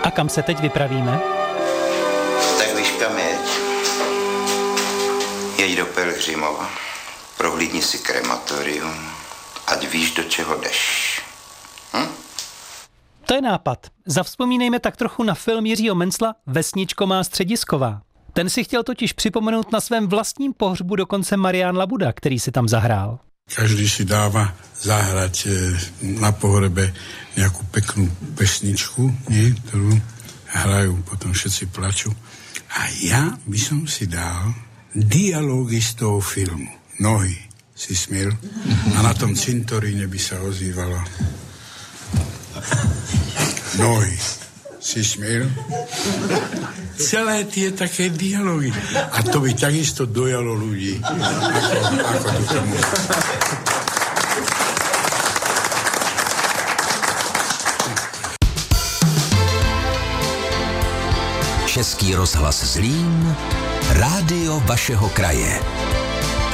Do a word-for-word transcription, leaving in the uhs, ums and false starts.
A kam se teď vypravíme? Tak víš, kam jeď. Jeď do Pelhřimova, prohlídni si krematorium, ať víš, do čeho jdeš. Hm? To je nápad. Zavzpomínejme tak trochu na film Jiřího Mencla Vesničko má středisková. Ten si chtěl totiž připomenout na svém vlastním pohřbu dokonce Marián Labuda, který si tam zahrál. Každý si dáva zahrať na pohrebe nejakú peknú pesničku, nie, ktorú hrajú, potom všetci plačú. A ja by som si dal dialógy z toho filmu. Nohy si smiel a na tom cintoríne by sa ozývalo nohy si smiel. Celé tie také dialógy. A to by takisto dojalo ľudí. Ako, ako to tomu. Český rozhlas Zlín, rádio vašeho kraje.